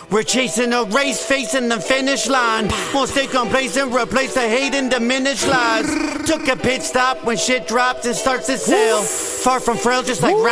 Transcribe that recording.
We're chasing a race, facing the finish line. Won't stay complacent, replace the hate and diminish lies. Took a pit stop when shit drops and starts to sail. Far from frail, just like